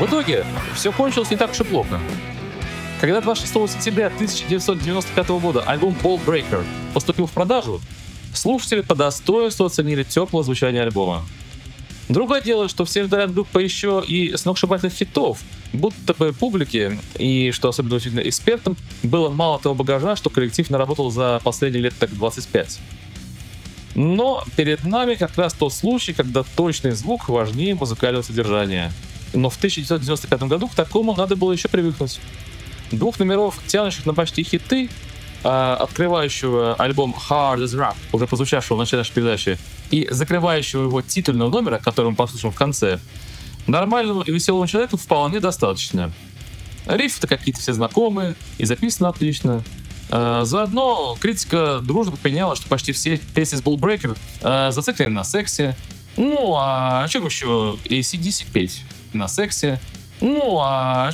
В итоге все кончилось не так уж и плохо. Когда 26 сентября 1995 года альбом Ball Breaker поступил в продажу, слушатели по достоинству оценили теплое звучание альбома. Другое дело, что все ждали от группы еще и сногсшибательных хитов, будто бы публике, и, что особенно удивительно, экспертам, было мало того багажа, что коллектив наработал за последние лет так 25. Но перед нами как раз тот случай, когда точный звук важнее музыкального содержания. Но в 1995 году к такому надо было еще привыкнуть. 2 номеров, тянущих на почти хиты, открывающего альбом Hard as Rock, уже прозвучавшего в начале нашей передачи, и закрывающего его титульного номера, который мы послушаем в конце, нормальному и веселому человеку вполне достаточно. Рифы-то какие-то все знакомые, и записано отлично. Заодно критика дружно поняла, что почти все песни с Ball Breaker зациклены на сексе. Ну, а о чем еще AC/DC петь? На сексе. Ну, а